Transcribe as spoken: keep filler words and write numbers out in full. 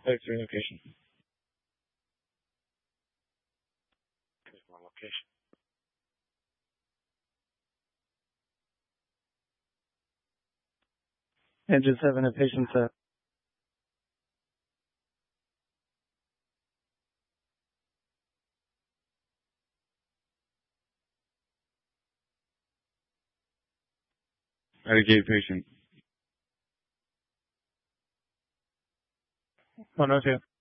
X-ray location. One location. Engine seven at patient set. Irrigate patient. one oh two.